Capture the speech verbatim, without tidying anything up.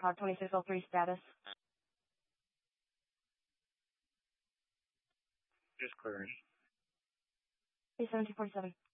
Cloud twenty-six oh three status. Just clearing. A seventeen forty-seven.